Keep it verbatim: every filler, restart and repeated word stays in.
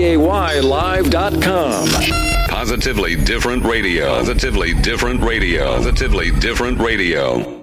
A Y live dot com. Positively different radio. Positively different radio. Positively different radio.